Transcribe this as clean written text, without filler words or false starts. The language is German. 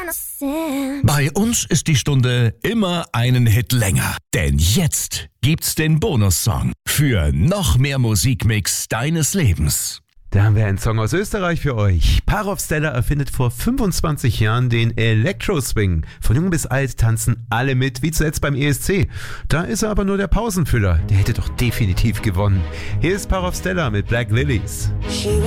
Bei uns ist die Stunde immer einen Hit länger. Denn jetzt gibt's den Bonussong für noch mehr Musikmix deines Lebens. Da haben wir einen Song aus Österreich für euch. Parov Stella erfindet vor 25 Jahren den Electro-Swing. Von jung bis alt tanzen alle mit, wie zuletzt beim ESC. Da ist er aber nur der Pausenfüller. Der hätte doch definitiv gewonnen. Hier ist Parov Stella mit Black Lilies.